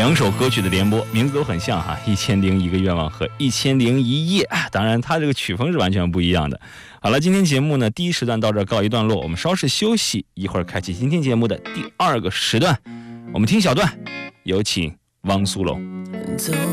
两首歌曲的联播，名字都很像哈，《1001个愿望》和《1001夜》，当然它这个曲风是完全不一样的。好了，今天节目呢第一时段到这儿告一段落，我们稍事休息，一会儿开启今天节目的第二个时段，我们听小段，有请汪苏泷。